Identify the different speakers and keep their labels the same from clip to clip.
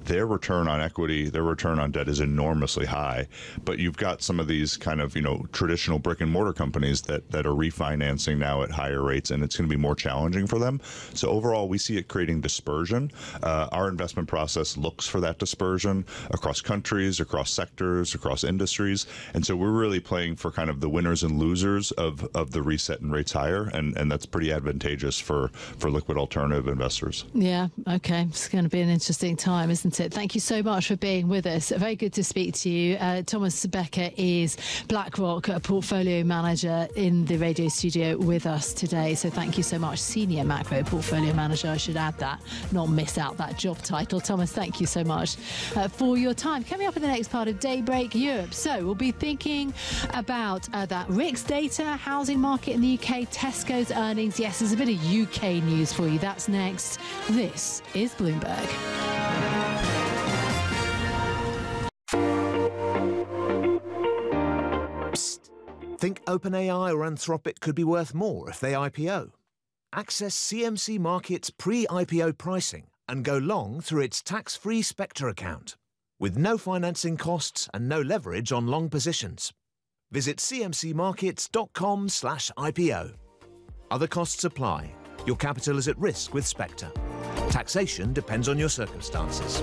Speaker 1: their return on equity, their return on debt is enormously high. But you've got some of these kind of, traditional brick and mortar companies that are refinancing now at higher rates, and it's going to be more challenging for them. So overall, we see it creating dispersion. Our investment process looks for that dispersion across countries, across sectors, across industries. And so we're really playing for kind of the winners and losers of the reset in rates higher. And that's pretty advantageous for liquid alternative investors.
Speaker 2: Yeah, okay. It's going to be an interesting time, isn't it? Thank you so much for being with us. Very good to speak to you. Thomas Becker is BlackRock portfolio manager in the radio studio with us today. So thank you so much. Senior macro portfolio manager, I should add that, not miss out that job title. Thomas, thank you so much for your time. Coming up in the next part of Daybreak Europe. So we'll be thinking about that RICS data, housing market in the UK, Tesco's earnings. Yes, there's a bit of UK news for you. That's next. This is Bloomberg.
Speaker 3: Psst. Think OpenAI or Anthropic could be worth more if they IPO? Access CMC Markets pre-IPO pricing and go long through its tax-free Spectre account, with no financing costs and no leverage on long positions. Visit cmcmarkets.com/IPO. Other costs apply. Your capital is at risk with Spectre. Taxation depends on your circumstances.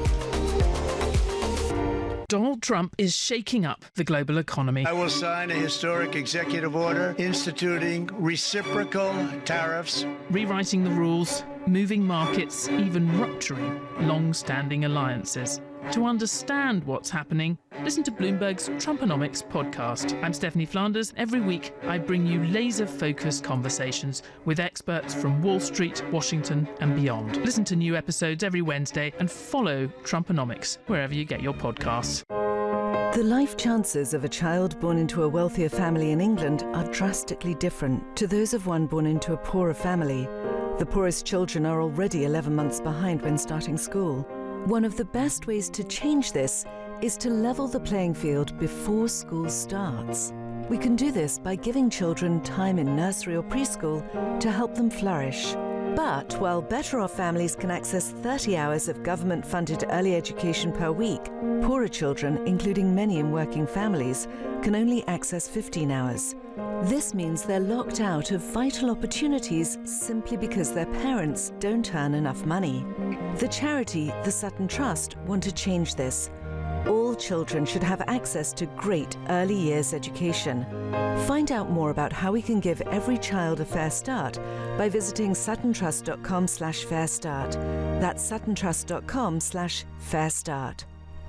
Speaker 4: Donald Trump is shaking up the global economy.
Speaker 5: I will sign a historic executive order instituting reciprocal tariffs,
Speaker 4: rewriting the rules, moving markets, even rupturing long-standing alliances. To understand what's happening, listen to Bloomberg's Trumponomics podcast. I'm Stephanie Flanders. Every week, I bring you laser-focused conversations with experts from Wall Street, Washington, and beyond. Listen to new episodes every Wednesday and follow Trumponomics wherever you get your podcasts.
Speaker 6: The life chances of a child born into a wealthier family in England are drastically different to those of one born into a poorer family. The poorest children are already 11 months behind when starting school. One of the best ways to change this is to level the playing field before school starts. We can do this by giving children time in nursery or preschool to help them flourish. But while better-off families can access 30 hours of government-funded early education per week, poorer children, including many in working families, can only access 15 hours. This means they're locked out of vital opportunities simply because their parents don't earn enough money. The charity, the Sutton Trust, want to change this. All children should have access to great early years education. Find out more about how we can give every child a fair start by visiting suttontrust.com/fair start. That's suttontrust.com/fair start.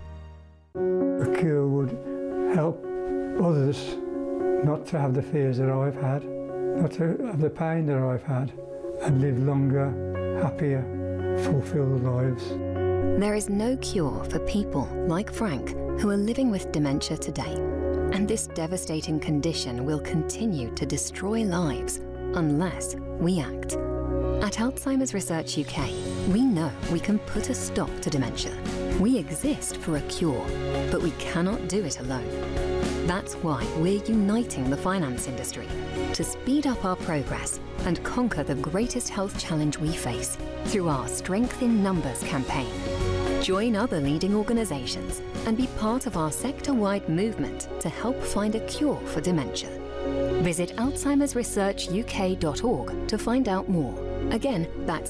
Speaker 7: A cure would help others not to have the fears that I've had, not to have the pain that I've had, and live longer, happier, fulfilled lives.
Speaker 8: There is no cure for people like Frank who are living with dementia today. And this devastating condition will continue to destroy lives unless we act. At Alzheimer's Research UK, we know we can put a stop to dementia. We exist for a cure, but we cannot do it alone. That's why we're uniting the finance industry to speed up our progress and conquer the greatest health challenge we face through our Strength in Numbers campaign. Join other leading organisations and be part of our sector-wide movement to help find a cure for dementia. Visit alzheimersresearchuk.org to find out more. Again, that's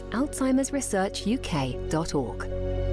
Speaker 8: alzheimersresearchuk.org.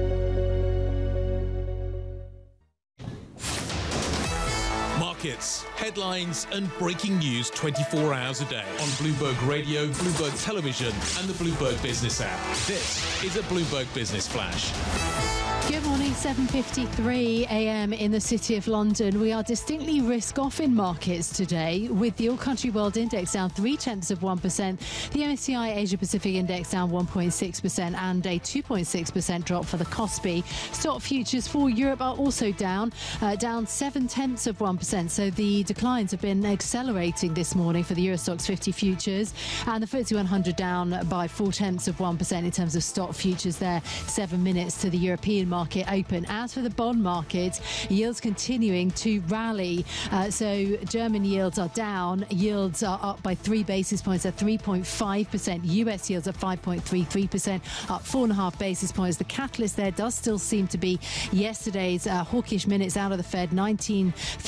Speaker 9: Markets, headlines and breaking news 24 hours a day on Bloomberg Radio, Bloomberg Television and the Bloomberg Business app. This is a Bloomberg Business Flash.
Speaker 2: Good morning, 7:53 a.m. in the City of London. We are distinctly risk-off in markets today, with the All-Country World Index down 0.3%, the MSCI Asia-Pacific Index down 1.6% and a 2.6% drop for the Kospi. Stock futures for Europe are also down 0.7%. So the declines have been accelerating this morning for the Euro Stoxx 50 futures, and the FTSE 100 down by 0.4% in terms of stock futures there. 7 minutes to the European market. market open. As for the bond market, yields continuing to rally. So German yields are down. Yields are up by 3 basis points at 3.5%. US yields at 5.33%, up 4.5 basis points. The catalyst there does still seem to be yesterday's hawkish minutes out of the Fed, 19